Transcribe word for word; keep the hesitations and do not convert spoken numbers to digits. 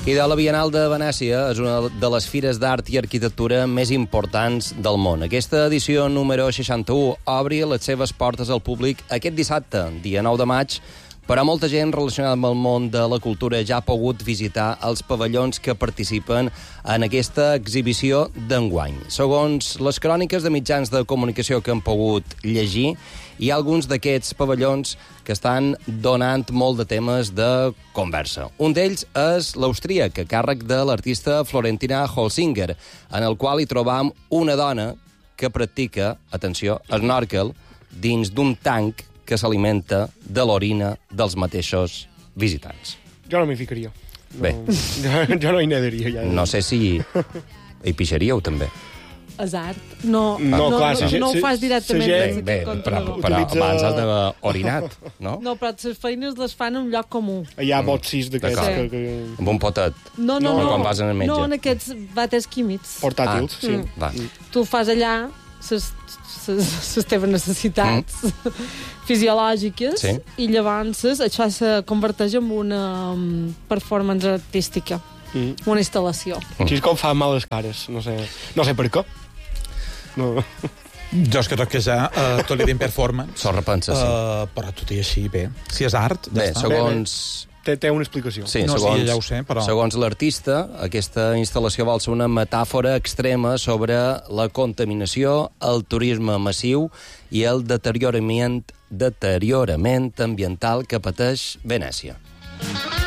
I de la Bienal de Venècia és una de les fires d'art i arquitectura més importants del món. Aquesta edició número seixanta-u obri les seves portes al públic aquest dissabte, dia nou de maig, però molta gent relacionada amb el món de la cultura ja ha pogut visitar els pavellons que participen en aquesta exhibició d'enguany. Segons les cròniques de mitjans de comunicació que han pogut llegir, hi ha alguns d'aquests pavellons que estan donant molt de temes de conversa. Un d'ells és l'austríac, a càrrec de l'artista Florentina Holzinger, en el qual hi trobam una dona que practica, atenció, snorkel dins d'un tanc que s'alimenta de l'orina dels mateixos visitants. Jo no m'hi ficaria. No, Bé. Jo, jo no hi nadaria. Ja. No sé si hi pixaríeu, també. És art. No, No, no, clar, no, si- no ho si- fas si directament. gent- Bé, des bé, del però, contenidor. però Utilitza- abans has d'haver orinat, no? No, però les feines les fan en un lloc comú. Hi ha bots d'aquests D'acord. que, que... Amb un potet. No, no, No, no. quan vas al metge. No, en aquests vàters químics. portàtils, Ah, sí. mm. Va. Tu fas allà les, les, les teves necessitats mm. fisiològiques Sí. i llavors això se converteix en una um, performance artística, Mm. una instal·lació. Així és com fa mal les cares, no sé, no sé per què. No. Jo és que tot que ja, uh, tot li dic performance, S'ho repensa, sí. uh, però tot i així, bé. Si és art, ja Bé, està. segons... Té, té una explicació. Sí, No, sí, segons, ja ho sé, però- segons l'artista, aquesta instal·lació vol ser una metàfora extrema sobre la contaminació, el turisme massiu i el deteriorament, deteriorament ambiental que pateix Venècia.